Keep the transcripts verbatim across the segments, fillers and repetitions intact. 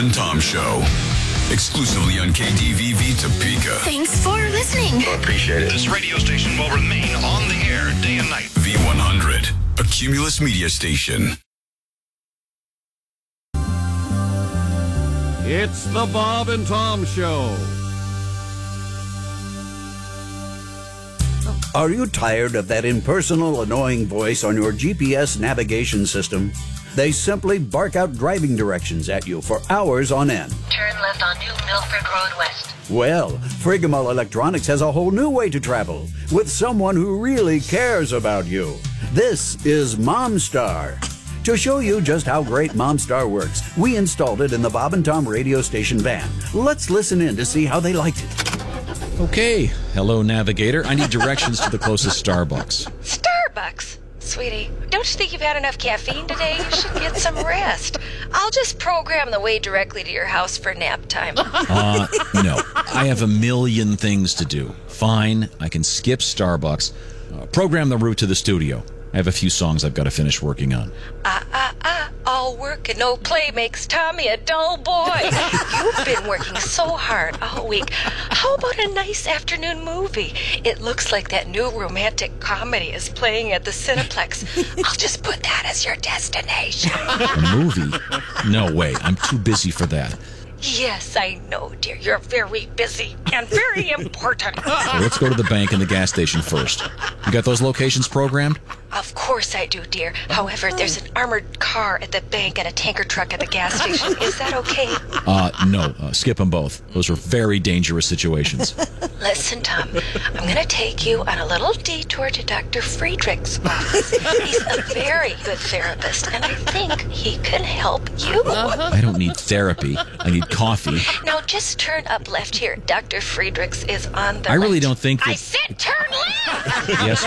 and Tom Show. Exclusively on K D V V Topeka. Thanks for listening. I appreciate it. This radio station will remain on the air day and night. V one hundred, a Cumulus media station. It's the Bob and Tom Show. Are you tired of that impersonal, annoying voice on your G P S navigation system? They simply bark out driving directions at you for hours on end. Turn left on New Milford Road West. Well, Frigimal Electronics has a whole new way to travel with someone who really cares about you. This is MomStar. To show you just how great MomStar works, we installed it in the Bob and Tom radio station van. Let's listen in to see how they liked it. Okay. Hello, Navigator. I need directions to the closest Starbucks. Starbucks? Sweetie, don't you think you've had enough caffeine today? You should get some rest. I'll just program the way directly to your house for nap time. Uh, no. I have a million things to do. Fine, I can skip Starbucks. Uh, program the route to the studio. I have a few songs I've got to finish working on. Ah, ah, ah, all work and no play makes Tommy a dull boy. You've been working so hard all week. How about a nice afternoon movie? It looks like that new romantic comedy is playing at the Cineplex. I'll just put that as your destination. A movie? No way. I'm too busy for that. Yes, I know, dear. You're very busy and very important. Well, let's go to the bank and the gas station first. You got those locations programmed? Of course I do, dear. However, there's an armored car at the bank and a tanker truck at the gas station. Is that okay? Uh, no. Uh, skip them both. Those are very dangerous situations. Listen, Tom. I'm going to take you on a little detour to Doctor Friedrich's office. He's a very good therapist, and I think he can help you. I don't need therapy. I need coffee. Now, just turn up left here. Doctor Friedrich's is on the I really left. don't think that... I said turn left! Yes,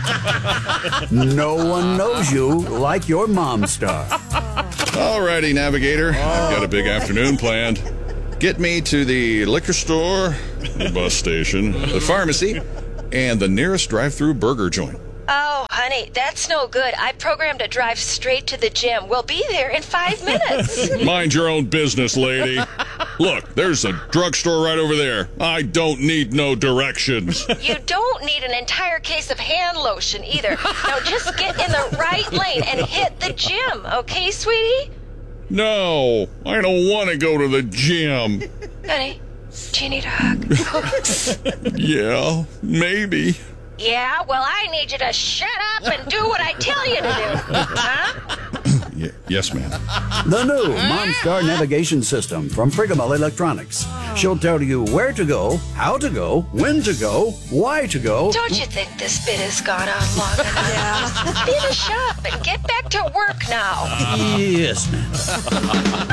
ma'am. No one knows you like your MomStar. Alrighty, Navigator. I've got a big afternoon planned. Get me to the liquor store, the bus station, the pharmacy, and the nearest drive-through burger joint. Oh, honey, that's no good. I programmed to drive straight to the gym. We'll be there in five minutes. Mind your own business, lady. Look, there's a drugstore right over there. I don't need no directions. You don't need an entire case of hand lotion either. Now just get in the right lane and hit the gym, okay, sweetie? No, I don't want to go to the gym. Honey, do you need a hug? Yeah, maybe. Yeah, well, I need you to shut up and do what I tell you to do. Huh? Y- yes, ma'am. The new MomStar navigation system from Frigimal Electronics. She'll tell you where to go, how to go, when to go, why to go. Don't you think this bit has gone on long enough? Yeah. Finish up and get back to work now. Yes, ma'am.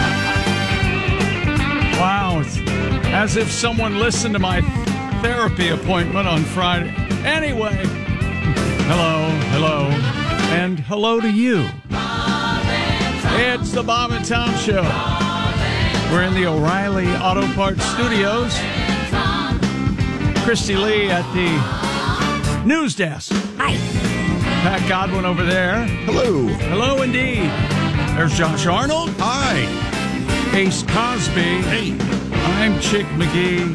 Wow, it's as if someone listened to my therapy appointment on Friday. Anyway, hello, hello, and hello to you. It's the Bob and Tom Show. We're in the O'Reilly Auto Parts Studios. Christy Lee at the news desk. Hi. Pat Godwin over there. Hello. Hello, indeed. There's Josh Arnold. Hi. Ace Cosby. Hey. I'm Chick McGee.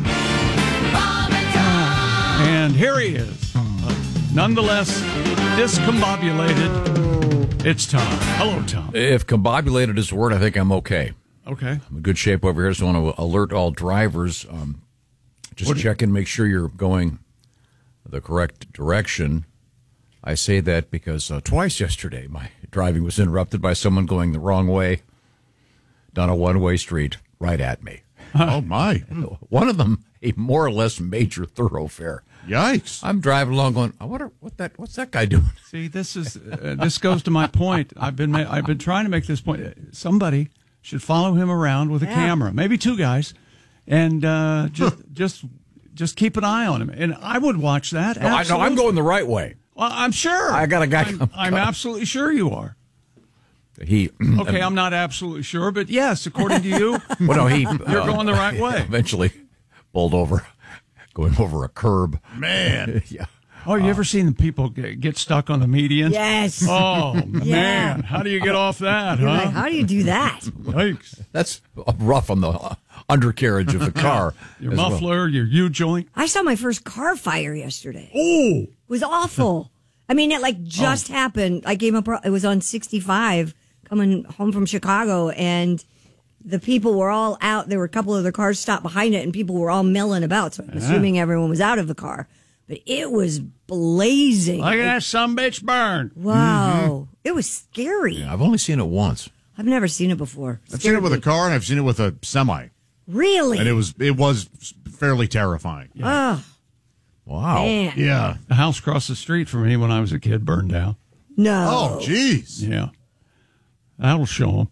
And here he is. Uh, nonetheless, discombobulated. It's Tom. Hello, Tom. If combobulated is the word, I think I'm okay. Okay. I'm in good shape over here, so I want to alert all drivers. Um, just What- check and make sure you're going the correct direction. I say that because uh, twice yesterday my driving was interrupted by someone going the wrong way down a one-way street right at me. Oh, my. One of them, a more or less major thoroughfare. Yikes. I'm driving along going, I wonder what that what's that guy doing? See, this is uh, this goes to my point. I've been ma- I've been trying to make this point. Somebody should follow him around with a Yeah. camera, maybe two guys, and uh, just just just keep an eye on him. And I would watch that. No, I, no, I'm absolutely. going the right way. Well, I'm sure. I got a guy I'm, come- I'm absolutely sure you are. He Okay, I'm not absolutely sure, but yes, according to you, well, no, he you're uh, going the right way. Eventually, pulled over, going over a curb. Man. Yeah. Oh, you ever seen the people get, get stuck on the median? Yes. Oh, Yeah. man. How do you get off that, You're huh? like, how do you do that? Yikes. That's rough on the uh, undercarriage of the car. Your as well. muffler, your U-joint. I saw my first car fire yesterday. Oh. It was awful. I mean, it like just Oh. happened. I came up, it was on sixty-five coming home from Chicago, and the people were all out. There were a couple of their cars stopped behind it, and people were all milling about. So I'm assuming everyone was out of the car. But it was blazing. Look at that some bitch burn. Wow. It was scary. Yeah, I've only seen it once. I've never seen it before. I've seen it with a Scared me. car and I've seen it with a semi, Really? and it was it was fairly terrifying. Oh, Wow. man. Yeah. The house across the street from me when I was a kid burned down. No. Oh, jeez. Yeah. That'll show them.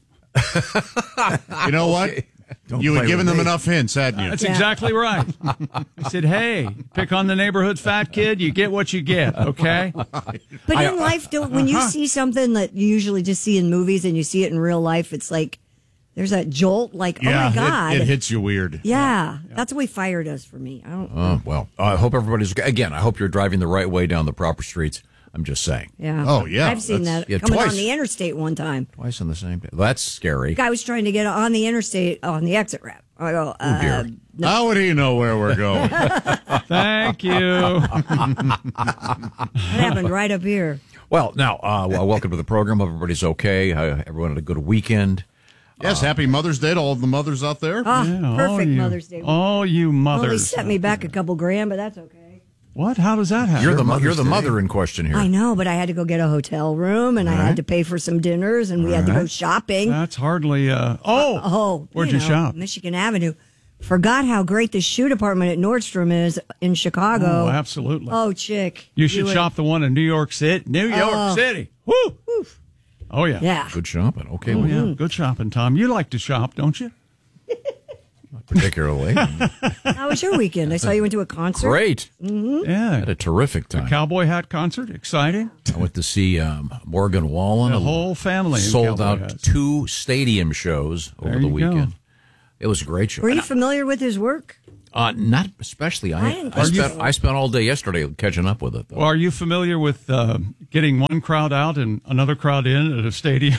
You know what? Don't You play had given with them me. enough hints, hadn't you? That's Yeah. exactly right. I said, hey, pick on the neighborhood fat kid, you get what you get, okay? But in life, don't when you see something that you usually just see in movies and you see it in real life, it's like there's that jolt, like, yeah, oh my God. It, it hits you weird. Yeah, that's the way fire does for me. I don't. Uh, well, I hope everybody's again. I hope you're driving the right way down the proper streets. I'm just saying. Yeah. Oh, yeah, I've seen that's- that yeah, coming twice. on the interstate one time. Twice on the same day. That's scary. Guy was trying to get on the interstate on the exit ramp. I go, uh, dear. How would he know where we're going? Thank you. that happened right up here. Well, now, uh, well, welcome to the program. Hope everybody's okay. Uh, everyone had a good weekend. Yes, happy Mother's Day to all the mothers out there. Oh, Yeah, all perfect you- Mother's Day. All you Only mothers. set me back a couple grand, but that's okay. What? How does that happen? You're the mo- Mother's you're the Day. mother in question here. I know, but I had to go get a hotel room, and I had to pay for some dinners, and we had to go shopping. That's hardly. Uh, oh, Oh, where'd you, know, shop? Michigan Avenue. Forgot how great the shoe department at Nordstrom is in Chicago. Oh, absolutely. Oh, chick. You should would- shop the one in New York City. New York Oh. City. Woo! Oh yeah. Yeah. Good shopping. Okay, Oh well, yeah. Good shopping, Tom. You like to shop, don't you? particularly. How was your weekend? I saw you went to a concert. Great. Yeah. Had a terrific time. Cowboy hat concert. Exciting. I went to see um, Morgan Wallen. The whole family in sold cowboy out hats. two stadium shows over There the you go. weekend. It was a great show. Were you familiar with his work? Uh, not especially. I I, didn't I, think spent so. I spent all day yesterday catching up with it. Though. Well, are you familiar with uh, getting one crowd out and another crowd in at a stadium?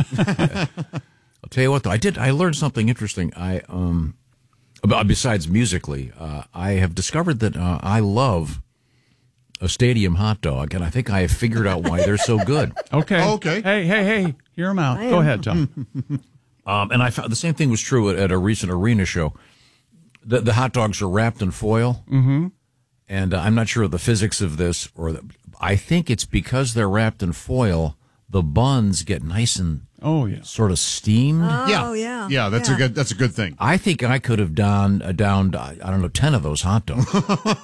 I'll tell you what, though, I did. I learned something interesting. I um, about, besides musically, uh, I have discovered that uh, I love a stadium hot dog, and I think I have figured out why they're so good. Okay. Okay. Hey, hey, hey. Hear him out. I Go am. ahead, Tom. Um, and I found the same thing was true at, at a recent arena show. The, the hot dogs are wrapped in foil, mm-hmm. and uh, I'm not sure of the physics of this, or the, I think it's because they're wrapped in foil. The buns get nice and Oh yeah. sort of steamed. Oh, yeah. yeah. That's Yeah. a good. That's a good thing. I think I could have downed, uh, downed I don't know, ten of those hot dogs.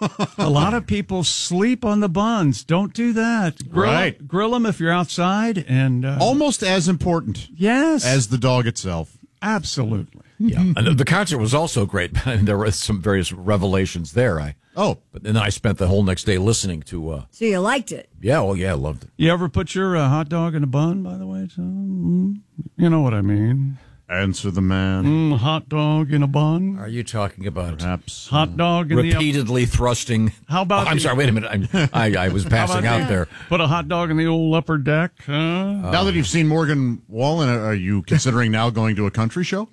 A lot of people sleep on the buns. Don't do that. Grill, Right. Grill them if you're outside. And uh, Almost as important yes, as the dog itself. absolutely. Yeah, and the concert was also great. And there were some various revelations there. I Oh, but then I spent the whole next day listening to. Uh, So you liked it? yeah, well, yeah, I loved it. You ever put your uh, hot dog in a bun? By the way, Tom? Mm, you know what I mean. answer the man. Mm, hot dog in a bun. Are you talking about Perhaps. Hot dog in the repeatedly thrusting? How about Oh, I'm the- sorry. Wait a minute. I'm, I I was How passing about out that? there. Put a hot dog in the old upper deck. Huh? Now that you've seen Morgan Wallen, are you considering now going to a country show?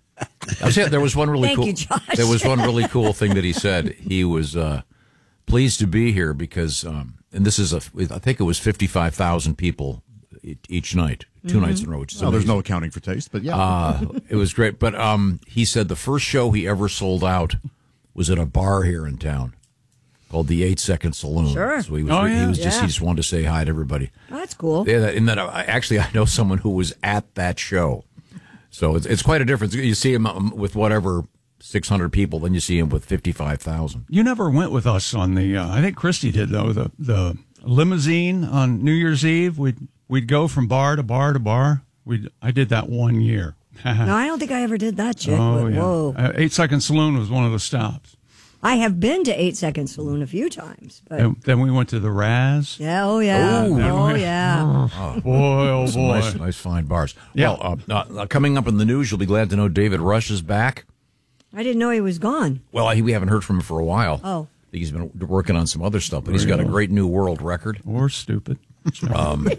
I'll say there was one really Thank cool. you, Josh. There was one really cool thing that he said. He was uh, pleased to be here because, um, and this is a, I think it was fifty-five thousand people e- each night, 2 nights in a row. Which is Well, there's amazing. no accounting for taste, but yeah. Uh, it was great. But um, he said the first show he ever sold out was at a bar here in town called the Eight Second Saloon. Sure. So he was, Oh, he yeah. was just Yeah. he just wanted to say hi to everybody. Oh, that's cool. Yeah, that, and that I, actually I know someone who was at that show. So it's it's quite a difference. You see him um, with whatever six hundred people, then you see him with fifty-five thousand. You never went with us on the. Uh, I think Christy did though. The the limousine on New Year's Eve. We'd we'd go from bar to bar to bar. We I did that one year. No, I don't think I ever did that, chick. Oh but yeah. Whoa. Uh, Eight Second Saloon was one of the stops. I have been to Eight Second Saloon a few times, but And then we went to the Raz. yeah, oh yeah, Ooh. oh yeah. Boy, oh Some boy. nice, nice fine bars. Yeah. Well, uh, uh, coming up in the news, you'll be glad to know David Rush is back. I didn't know he was gone. Well, I, we haven't heard from him for a while. Oh. think he's been working on some other stuff, but he's got a great new world record. Or stupid. Um,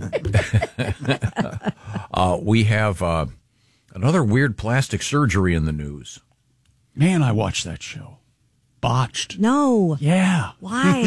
uh, we have uh, another weird plastic surgery in the news. Man, I watched that show. Botched. No. Yeah. Why?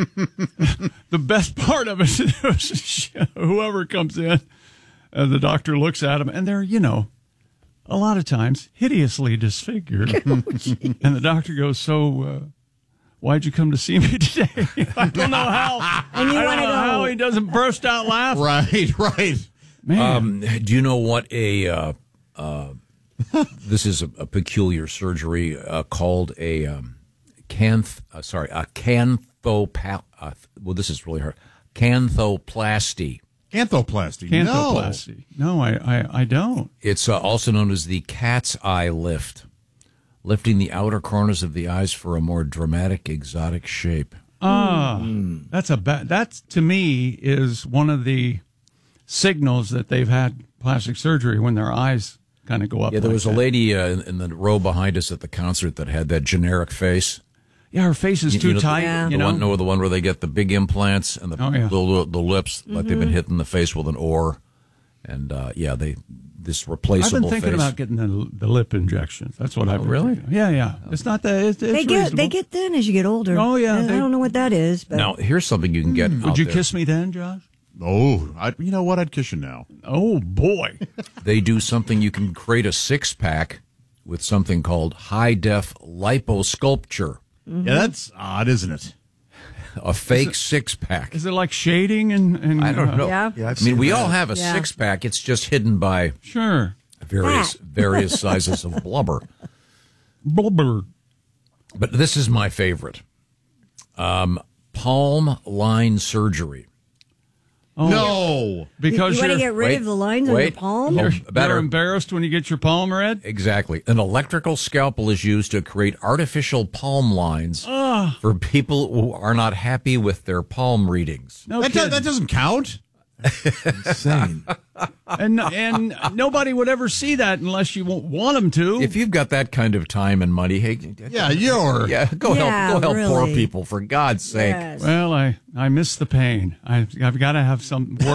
The best part of it is whoever comes in, and the doctor looks at them, and they're, you know, a lot of times hideously disfigured. And the doctor goes, so, uh, why'd you come to see me today? I don't know how. And you I don't wanna know go. how he doesn't burst out laughing. Right, right. Man. Um, do you know what a uh, uh, this is a, a peculiar surgery uh, called a um, canth uh, sorry a canthopal uh, well this is really hard canthoplasty. Canthoplasty. Canthoplasty. No, no I, I, I don't. It's uh, also known as the cat's eye lift, lifting the outer corners of the eyes for a more dramatic, exotic shape. Ah, that's a bad. That to me is one of the signals that they've had plastic surgery when their eyes kind of go up. Yeah, there like was that. a lady uh, in, in the row behind us at the concert that had that generic face. Yeah, her face is You- too you know, tight. Yeah. The You know, one, no, the one where they get the big implants and the Oh, yeah. the, the lips, like they've been hitting the face with an oar, and uh, yeah, they this I've replaceable been thinking face. about getting the, the lip injections. That's what I've been really? thinking. Yeah, yeah. It's not that. It's, it's they get reasonable. they get thin as you get older. Oh, yeah, I, they- I don't know what that is, but Now, here's something you can get. out Would you there. kiss me then, Josh? Oh, I, you know what? I'd kiss you now. Oh boy. They do something. You can create a six pack with something called high def liposculpture, Yeah, that's odd, isn't it? a fake six pack. Is it like shading and? and I don't uh, know. Yeah. Yeah, I've I mean, seen we that. all have a Yeah. six pack. It's just hidden by Sure. various Fat. various sizes of blubber. Blubber. But this is my favorite. Um, palm line surgery. Oh, No. because you want to you're, get rid wait, of the lines on wait. your palm. Oh, you're, better. you're embarrassed when you get your palm read. Exactly. An electrical scalpel is used to create artificial palm lines Ah. for people who are not happy with their palm readings. No That, do- kidding. that doesn't count. Insane. and and nobody would ever see that unless you won't want them to. If you've got that kind of time and money, hey, Yeah, you're. yeah, go Yeah, help, go help poor really. people for God's sake. Yes. well, I I miss the pain. I I've got to have some work.